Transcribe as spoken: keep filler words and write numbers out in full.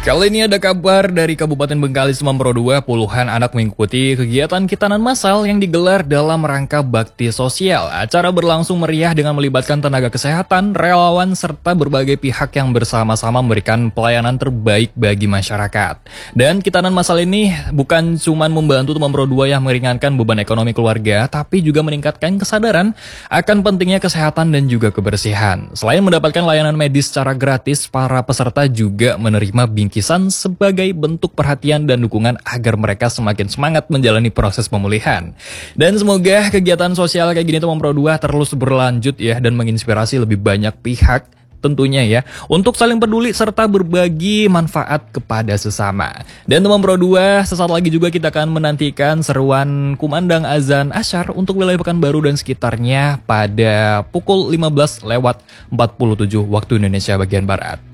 Kali ini ada kabar dari Kabupaten Bengkalis Pro dua, puluhan anak mengikuti kegiatan kitanan massal yang digelar dalam rangka bakti sosial. Acara berlangsung meriah dengan melibatkan tenaga kesehatan, relawan, serta berbagai pihak yang bersama-sama memberikan pelayanan terbaik bagi masyarakat. Dan kitanan massal ini bukan cuma membantu teman Pro dua yang meringankan beban ekonomi keluarga, tapi juga meningkatkan kesadaran akan pentingnya kesehatan dan juga kebersihan. Selain mendapatkan layanan medis secara gratis, para peserta juga menerima bingkisan sebagai bentuk perhatian dan dukungan agar mereka semakin semangat menjalani proses pemulihan. Dan semoga kegiatan sosial kayak gini teman Pro dua terus berlanjut ya, dan menginspirasi lebih banyak pihak tentunya ya, untuk saling peduli serta berbagi manfaat kepada sesama. Dan teman Pro dua, sesaat lagi juga kita akan menantikan seruan kumandang azan asyar untuk wilayah Pekanbaru dan sekitarnya pada pukul lima belas lewat empat puluh tujuh waktu Indonesia bagian Barat.